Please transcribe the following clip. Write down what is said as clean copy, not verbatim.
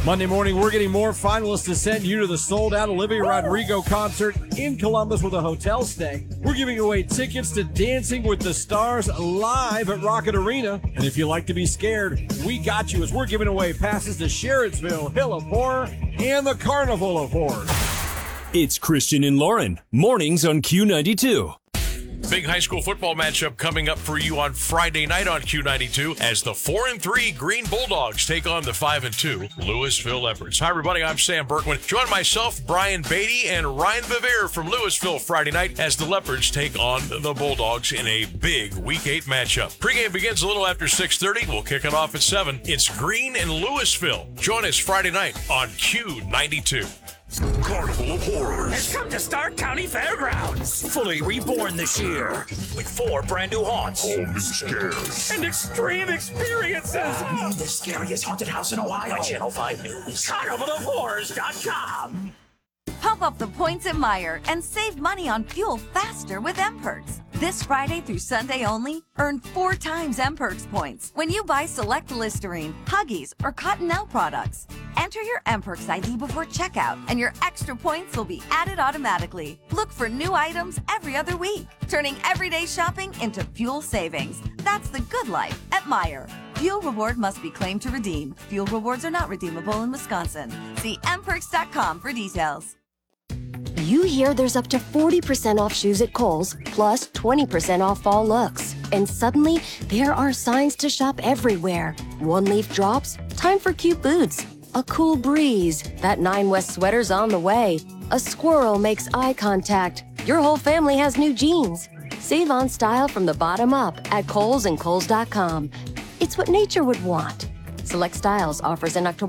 Monday morning, we're getting more finalists to send you to the sold-out Olivia Rodrigo concert in Columbus with a hotel stay. We're giving away tickets to Dancing with the Stars live at Rocket Arena. And if you like to be scared, we got you as we're giving away passes to Sherrittsville, Hill of Horror, and the Carnival of Horror. It's Christian and Lauren, mornings on Q92. Big high school football matchup coming up for you on Friday night on Q92 as the 4-3 Green Bulldogs take on the 5-2 Louisville Leopards. Hi, everybody. I'm Sam Berkman. Join myself, Brian Beatty, and Ryan Bevere from Louisville Friday night as the Leopards take on the Bulldogs in a big Week 8 matchup. Pregame begins a little after 6:30. We'll kick it off at 7. It's Green and Louisville. Join us Friday night on Q92. Carnival of Horrors has come to Stark County Fairgrounds. Fully reborn this year with 4 brand new haunts. All new scares. And extreme experiences. The scariest haunted house in Ohio. By Channel 5 News. CarnivalofHorrors.com. Pump up the points at Meijer and save money on fuel faster with M-Perks. This Friday through Sunday only, earn 4 times M-Perks points when you buy select Listerine, Huggies, or Cottonelle products. Enter your M-Perks ID before checkout, and your extra points will be added automatically. Look for new items every other week, turning everyday shopping into fuel savings. That's the good life at Meijer. Fuel reward must be claimed to redeem. Fuel rewards are not redeemable in Wisconsin. See mperks.com for details. You hear there's up to 40% off shoes at Kohl's, plus 20% off fall looks. And suddenly, there are signs to shop everywhere. One leaf drops, time for cute boots. A cool breeze, that 9 West sweater's on the way. A squirrel makes eye contact. Your whole family has new jeans. Save on style from the bottom up at Kohl's and Kohl's.com. It's what nature would want. Select styles, offers in October.